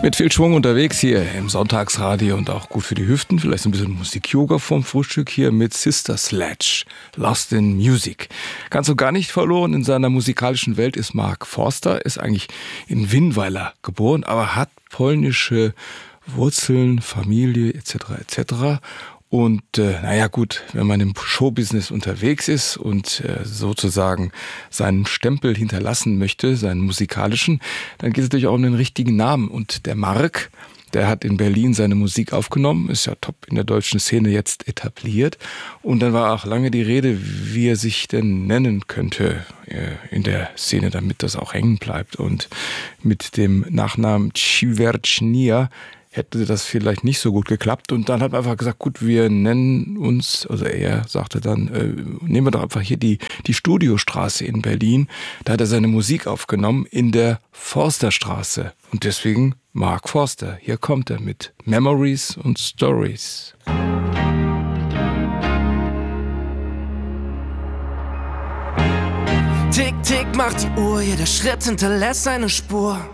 Mit viel Schwung unterwegs hier im Sonntagsradio und auch gut für die Hüften. Vielleicht ein bisschen Musik-Yoga vom Frühstück hier mit Sister Sledge, Lost in Music. Ganz und gar nicht verloren in seiner musikalischen Welt ist Mark Forster, ist eigentlich in Winnweiler geboren, aber hat polnische Wurzeln, Familie etc. etc. Und naja gut, wenn man im Showbusiness unterwegs ist und sozusagen seinen Stempel hinterlassen möchte, seinen musikalischen, dann geht es natürlich auch um den richtigen Namen. Und der Mark, der hat in Berlin seine Musik aufgenommen, ist ja top in der deutschen Szene jetzt etabliert. Und dann war auch lange die Rede, wie er sich denn nennen könnte in der Szene, damit das auch hängen bleibt. Und mit dem Nachnamen Ćiverchnija hätte das vielleicht nicht so gut geklappt. Und dann hat man einfach gesagt, gut, wir nennen uns, also er sagte dann, nehmen wir doch einfach hier die Studiostraße in Berlin. Da hat er seine Musik aufgenommen in der Forsterstraße. Und deswegen Mark Forster. Hier kommt er mit Memories und Stories. Tick, tick, macht die Uhr, jeder Schritt hinterlässt eine Spur.